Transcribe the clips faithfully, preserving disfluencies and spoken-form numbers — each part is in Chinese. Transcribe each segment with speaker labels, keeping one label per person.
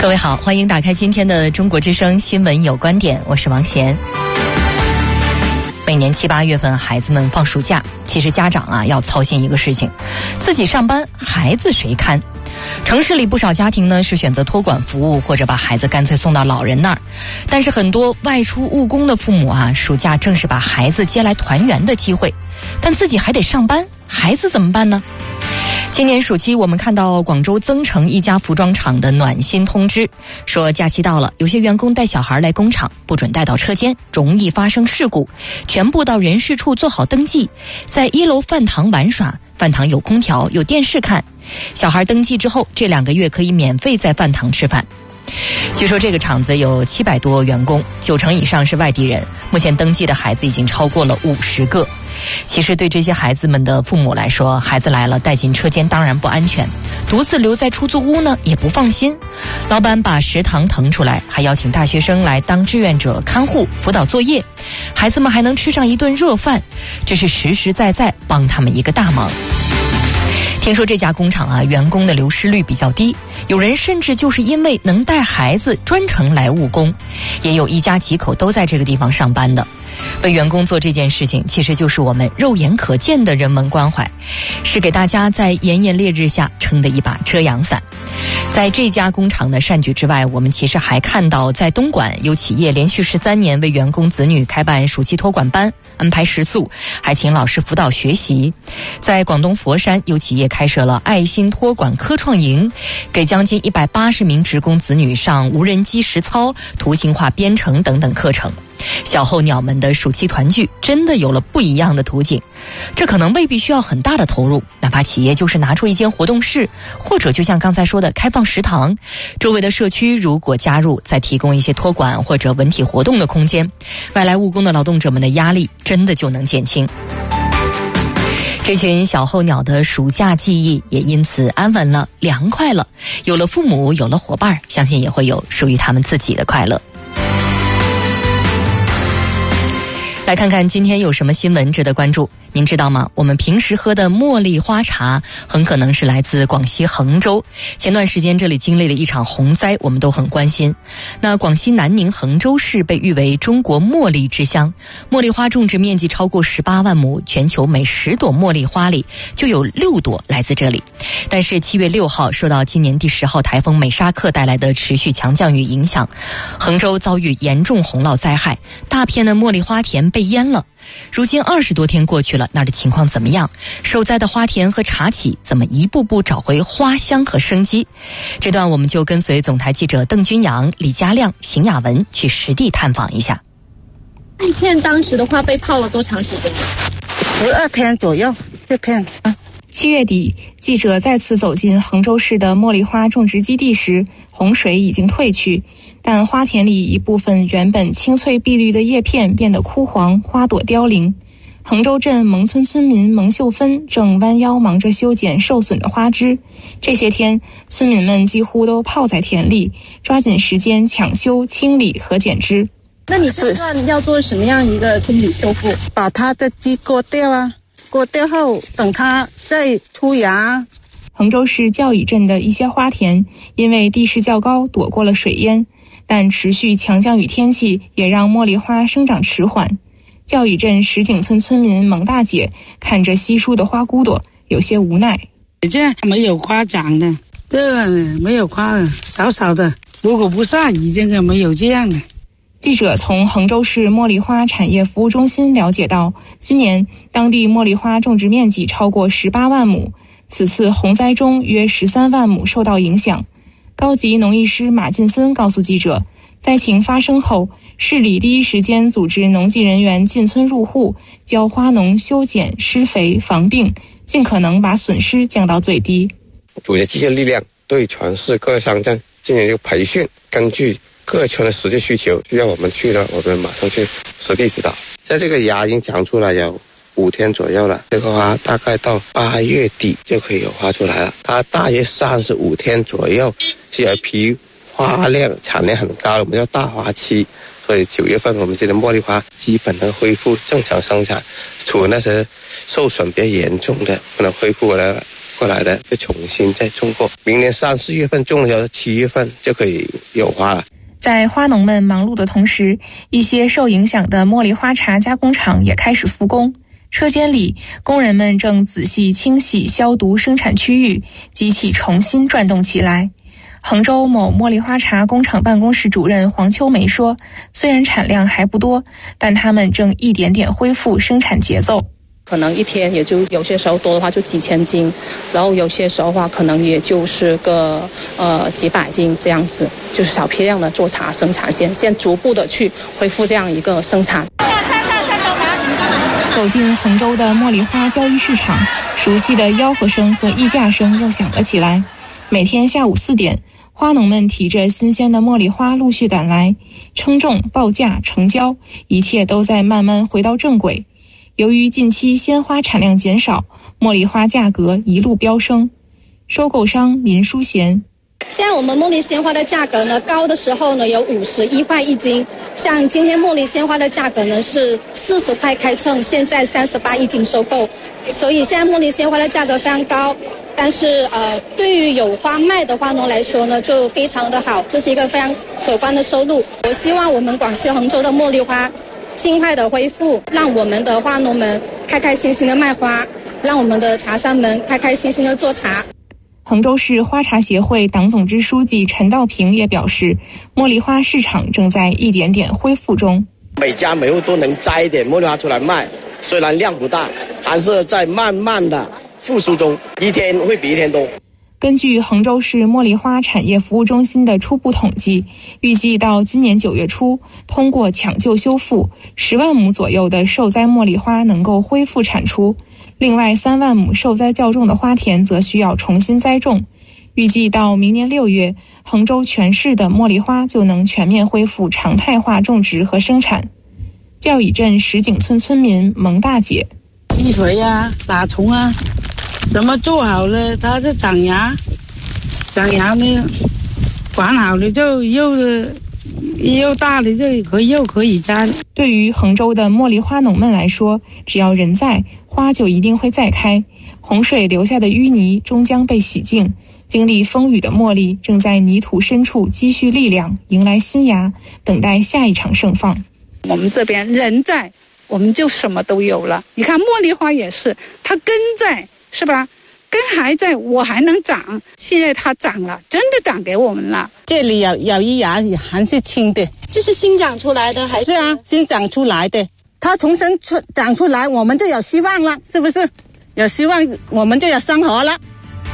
Speaker 1: 各位好，欢迎打开今天的中国之声新闻有观点，我是王贤。每年七八月份孩子们放暑假，其实家长啊要操心一个事情，自己上班，孩子谁看？城市里不少家庭呢是选择托管服务，或者把孩子干脆送到老人那儿。但是很多外出务工的父母啊，暑假正是把孩子接来团圆的机会，但自己还得上班，孩子怎么办呢？今年暑期，我们看到广州增城一家服装厂的暖心通知，说假期到了，有些员工带小孩来工厂，不准带到车间，容易发生事故，全部到人事处做好登记，在一楼饭堂玩耍，饭堂有空调，有电视看，小孩登记之后，这两个月可以免费在饭堂吃饭。据说这个厂子有七百多员工，九成以上是外地人，目前登记的孩子已经超过了五十个。其实对这些孩子们的父母来说，孩子来了带进车间当然不安全，独自留在出租屋呢也不放心。老板把食堂腾出来，还邀请大学生来当志愿者看护辅导作业，孩子们还能吃上一顿热饭，这是实实在在帮他们一个大忙。听说这家工厂啊，员工的流失率比较低，有人甚至就是因为能带孩子专程来务工，也有一家几口都在这个地方上班的。为员工做这件事情，其实就是我们肉眼可见的人文关怀，是给大家在炎炎烈日下撑的一把遮阳伞。在这家工厂的善举之外，我们其实还看到在东莞有企业连续十三年为员工子女开办暑期托管班，安排食宿，还请老师辅导学习。在广东佛山有企业开设了爱心托管科创营，给将近一百八十名职工子女上无人机实操、图形化编程等等课程。小候鸟们的暑期团聚真的有了不一样的图景，这可能未必需要很大的投入，哪怕企业就是拿出一间活动室，或者就像刚才说的开放食堂，周围的社区如果加入再提供一些托管或者文体活动的空间，外来务工的劳动者们的压力真的就能减轻。这群小候鸟的暑假记忆也因此安稳了，凉快了，有了父母，有了伙伴，相信也会有属于他们自己的快乐。来看看今天有什么新闻值得关注。您知道吗？我们平时喝的茉莉花茶很可能是来自广西衡州。前段时间这里经历了一场洪灾，我们都很关心。那广西南宁衡州市被誉为中国茉莉之乡，茉莉花种植面积超过十八万亩，全球每十朵茉莉花里就有六朵来自这里。但是七月六号受到今年第十号台风美沙克带来的持续强降雨影响，衡州遭遇严重洪涝灾害，大片的茉莉花田被淹了。如今二十多天过去了，那儿的情况怎么样？受灾的花田和茶企怎么一步步找回花香和生机？这段我们就跟随总台记者邓君阳、李佳亮、邢雅文去实地探访一下。
Speaker 2: 这片当时的话被泡了多长时间？
Speaker 3: 十二天左右。这片啊，
Speaker 4: 七月底，记者再次走进衡州市的茉莉花种植基地时，洪水已经退去，但花田里一部分原本青翠碧绿的叶片变得枯黄，花朵凋零。衡州镇蒙村村民蒙秀芬正弯腰忙着修剪受损的花枝。这些天，村民们几乎都泡在田里，抓紧时间抢修、清理和剪枝。
Speaker 2: 那你这段要做什么样一个清理修复？
Speaker 3: 把它的枝割掉啊，割掉后等它再出芽。
Speaker 4: 衡州市教乙镇的一些花田因为地势较高躲过了水淹，但持续强降雨天气也让茉莉花生长迟缓。教乙镇石井村村民蒙大姐看着稀疏的花骨朵有些无奈。
Speaker 5: 这没有花长的，这个没有花的，少少的，如果不下雨这个没有这样的。
Speaker 4: 记者从衡州市茉莉花产业服务中心了解到，今年当地茉莉花种植面积超过十八万亩，此次洪灾中约十三万亩受到影响。高级农艺师马进森告诉记者，灾情发生后，市里第一时间组织农技人员进村入户，教花农修剪、施肥、防病，尽可能把损失降到最低。
Speaker 6: 组织机械力量对全市各乡镇进行一个培训，根据各村的实际需求，需要我们去了，我们马上去实地指导。在这个芽已经长出来有五天左右了，这个花大概到八月底就可以有花出来了。它大约三十五天左右是有一批花量产量很高的，我们叫大花期。所以九月份我们这的茉莉花基本能恢复正常生产，除了那些受损比较严重的，可能恢复了过来的，就重新再种过。明年三四月份种的时候，七月份就可以有花了。
Speaker 4: 在花农们忙碌的同时，一些受影响的茉莉花茶加工厂也开始复工。车间里，工人们正仔细清洗、消毒生产区域，机器重新转动起来。杭州某茉莉花茶工厂办公室主任黄秋梅说，虽然产量还不多，但他们正一点点恢复生产节奏。
Speaker 7: 可能一天也就有些时候多的话就几千斤，然后有些时候的话可能也就是个呃几百斤这样子，就是小批量的做茶生产线，先逐步的去恢复这样一个生产。
Speaker 4: 走进杭州的茉莉花交易市场，熟悉的吆喝声和议价声又响了起来。每天下午四点，花农们提着新鲜的茉莉花陆续赶来，称重、报价、成交，一切都在慢慢回到正轨。由于近期鲜花产量减少，茉莉花价格一路飙升。收购商林淑贤，
Speaker 2: 现在我们茉莉鲜花的价格呢，高的时候呢有五十一块一斤，像今天茉莉鲜花的价格呢是四十块开称，现在三十八一斤收购，所以现在茉莉鲜花的价格非常高。但是呃，对于有花卖的花农来说呢，就非常的好，这是一个非常可观的收入。我希望我们广西杭州的茉莉花尽快的恢复，让我们的花农们开开心心的卖花，让我们的茶商们开开心心的做茶。
Speaker 4: 杭州市花茶协会党总支书记陈道平也表示，茉莉花市场正在一点点恢复中。
Speaker 8: 每家每户都能摘一点茉莉花出来卖，虽然量不大，还是在慢慢的复苏中，一天会比一天多。
Speaker 4: 根据杭州市茉莉花产业服务中心的初步统计，预计到今年九月初，通过抢救修复，十万亩左右的受灾茉莉花能够恢复产出。另外三万亩受灾较重的花田则需要重新栽种。预计到明年六月，杭州全市的茉莉花就能全面恢复常态化种植和生产。教乙镇石井村村民蒙大姐，
Speaker 5: 积肥啊，打虫啊，怎么做好了它就长芽，长芽呢管好了就又又大了就可以又可以摘了。
Speaker 4: 对于杭州的茉莉花农们来说，只要人在，花就一定会再开。洪水留下的淤泥终将被洗净，经历风雨的茉莉正在泥土深处积蓄力量，迎来新芽，等待下一场盛放。
Speaker 3: 我们这边人在，我们就什么都有了。你看茉莉花也是，它根在，是吧？根还在，我还能长。现在它长了，真的长给我们了。这里有有一芽还是青的，
Speaker 2: 这是新长出来的还是？
Speaker 3: 是啊，新长出来的。它重新出长出来，我们就有希望了，是不是？有希望，我们就有生活了。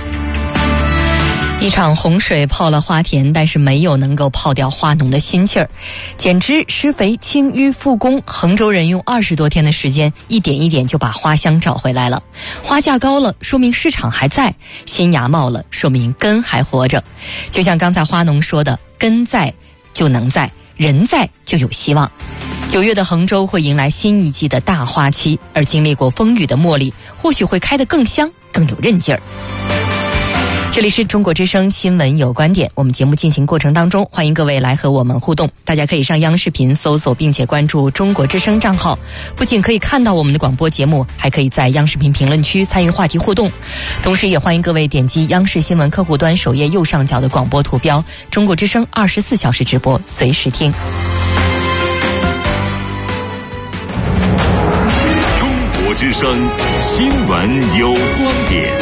Speaker 1: 一场洪水泡了花田，但是没有能够泡掉花农的心气儿。减脂、施肥、清淤、复工，杭州人用二十多天的时间，一点一点就把花香找回来了。花价高了，说明市场还在；新芽冒了，说明根还活着。就像刚才花农说的，根在就能在，人在就有希望。九月的杭州会迎来新一季的大花期，而经历过风雨的茉莉，或许会开得更香，更有韧劲儿。这里是中国之声新闻有观点，我们节目进行过程当中，欢迎各位来和我们互动。大家可以上央视频搜索并且关注中国之声账号，不仅可以看到我们的广播节目，还可以在央视频评论区参与话题互动。同时也欢迎各位点击央视新闻客户端首页右上角的广播图标，中国之声二十四小时直播，随时听。
Speaker 9: 中国之声新闻有观点。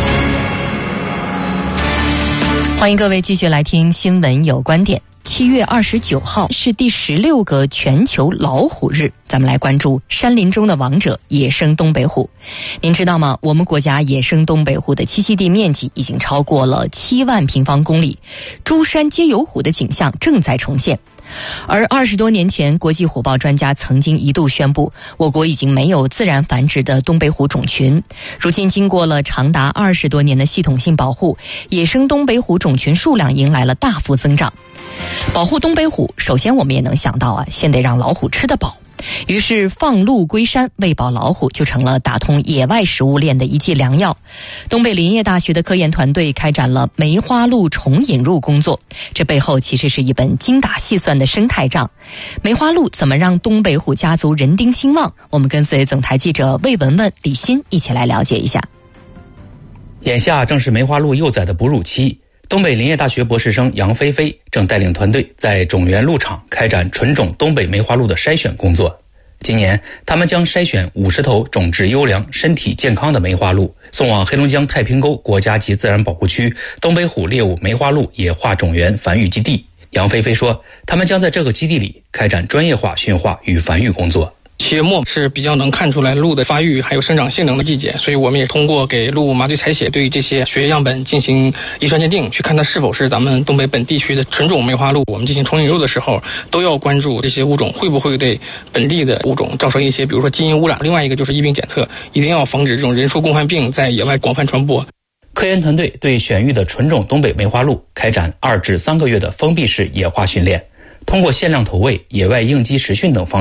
Speaker 1: 欢迎各位继续来听新闻有观点。七月二十九号是第十六个全球老虎日，咱们来关注山林中的王者——野生东北虎。您知道吗？我们国家野生东北虎的栖息地面积已经超过了七万平方公里，诸山皆有虎的景象正在重现。而二十多年前，国际虎豹专家曾经一度宣布，我国已经没有自然繁殖的东北虎种群。如今，经过了长达二十多年的系统性保护，野生东北虎种群数量迎来了大幅增长。保护东北虎，首先我们也能想到啊，先得让老虎吃得饱。于是放鹿归山，喂饱老虎就成了打通野外食物链的一剂良药。东北林业大学的科研团队开展了梅花鹿重引入工作，这背后其实是一本精打细算的生态账。梅花鹿怎么让东北虎家族人丁兴旺？我们跟随总台记者魏文文、李欣一起来了解一下。
Speaker 10: 眼下正是梅花鹿幼崽的哺乳期，东北林业大学博士生杨菲菲正带领团队在种源鹿场开展纯种东北梅花鹿的筛选工作。今年，他们将筛选五十头种质优良、身体健康的梅花鹿，送往黑龙江太平沟国家级自然保护区东北虎猎物梅花鹿野化种源繁育基地。杨菲菲说，他们将在这个基地里开展专业化驯化与繁育工作。
Speaker 11: 七月末是比较能看出来鹿的发育还有生长性能的季节，所以我们也通过给鹿麻醉采血，对这些血液样本进行遗传鉴定，去看它是否是咱们东北本地区的纯种梅花鹿。我们进行重引入的时候，都要关注这些物种会不会对本地的物种造成一些，比如说基因污染。另外一个就是疫病检测，一定要防止这种人畜共患病在野外广泛传播。
Speaker 10: 科研团队对选育的纯种东北梅花鹿开展二至三个月的封闭式野化训练，通过限量投喂、野外应激实训等方式